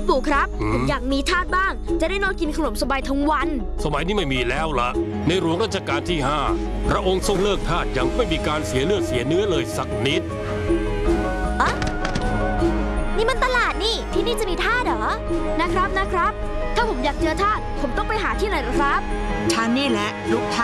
ปู่ครับผมอยากมีทาสบ้างจะได้นอนกินขนมสบายทั้งวันสมัยนี้ไม่มีแล้วล่ะในหลวงรัชกาลที่ 5พระองค์ทรงเลิกทาสอย่างไม่มีการเสียเลือดเสียเนื้อเลยสักนิดนี่มันตลาดนี่ที่นี่จะมีทาสเหรอนะครับถ้าผมอยากเจอทาสผมต้องไปหาที่ไหนหรอครับฉันนี่แหละลูกท